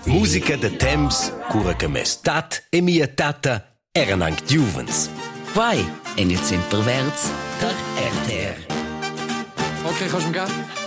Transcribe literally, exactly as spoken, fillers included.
Musica de temps, cura che mes tat e mia tata eran anche giuvens. Vai, en il semperverz der R T R. Okay, kannst du mir gehen?